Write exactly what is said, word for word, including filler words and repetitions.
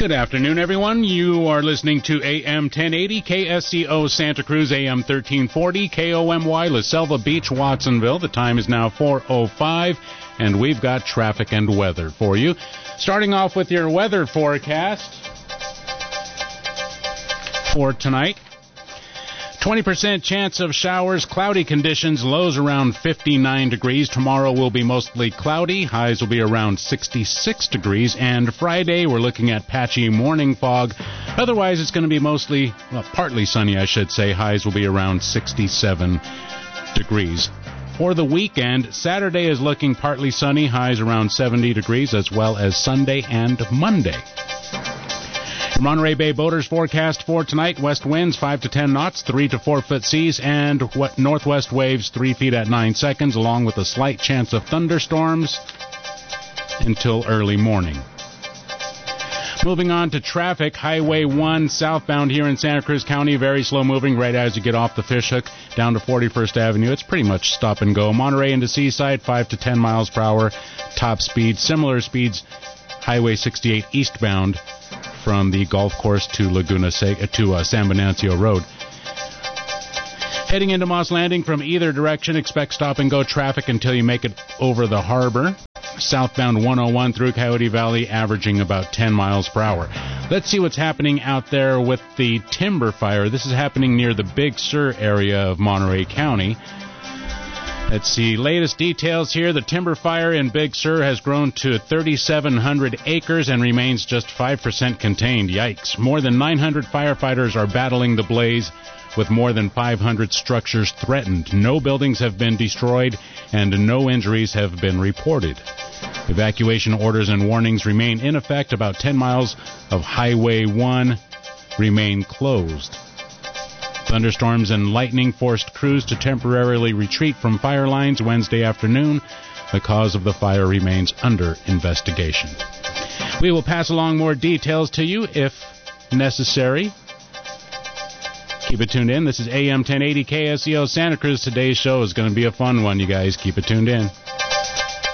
Good afternoon, everyone. You are listening to A M ten eighty, K S C O Santa Cruz, A M thirteen forty, K O M Y La Selva Beach, Watsonville. The time is now four oh five, and we've got traffic and weather for you. Starting off with your weather forecast for tonight. twenty percent chance of showers, cloudy conditions, lows around fifty-nine degrees. Tomorrow will be mostly cloudy, highs will be around sixty-six degrees. And Friday, we're looking at patchy morning fog. Otherwise, it's going to be mostly, well, partly sunny, I should say. Highs will be around sixty-seven degrees. For the weekend, Saturday is looking partly sunny, highs around seventy degrees, as well as Sunday and Monday. Monterey Bay boaters forecast for tonight: west winds five to ten knots, three to four foot seas, and what northwest waves three feet at nine seconds, along with a slight chance of thunderstorms until early morning. Moving on to traffic, Highway one southbound here in Santa Cruz County, very slow moving right as you get off the Fishhook down to forty-first Avenue. It's pretty much stop and go. Monterey into Seaside, five to ten miles per hour, top speed. Similar speeds, Highway sixty-eight eastbound from the golf course to Laguna Se- to uh, San Venancio Road. Heading into Moss Landing from either direction, expect stop-and-go traffic until you make it over the harbor. Southbound one oh one through Coyote Valley, averaging about ten miles per hour. Let's see what's happening out there with the timber fire. This is happening near the Big Sur area of Monterey County. Let's see, latest details here. The timber fire in Big Sur has grown to thirty-seven hundred acres and remains just five percent contained. Yikes. More than nine hundred firefighters are battling the blaze, with more than five hundred structures threatened. No buildings have been destroyed, and no injuries have been reported. Evacuation orders and warnings remain in effect. About ten miles of Highway one remain closed. Thunderstorms and lightning forced crews to temporarily retreat from fire lines Wednesday afternoon. The cause of the fire remains under investigation. We will pass along more details to you if necessary. Keep it tuned in. This is A M ten eighty K S E O Santa Cruz. Today's show is going to be a fun one, you guys. Keep it tuned in.